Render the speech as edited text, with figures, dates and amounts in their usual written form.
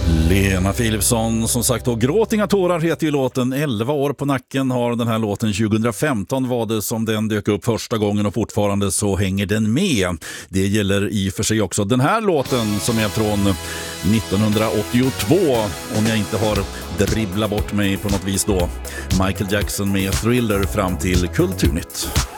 Lena Philipsson, som sagt, och Gråt inga tårar heter ju låten. 11 år på nacken har den här låten. 2015 var det som den dök upp första gången och fortfarande så hänger den med. Det gäller i och för sig också den här låten som är från 1982, om jag inte har dribblat bort mig på något vis då. Michael Jackson med Thriller fram till Kulturnytt.